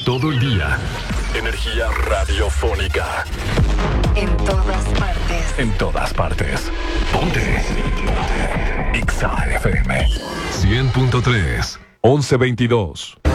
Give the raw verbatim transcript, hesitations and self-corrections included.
todo el día. Energía radiofónica. En todas partes. En todas partes. Ponte. Ponte. Exa F M. cien punto tres. once veintidós.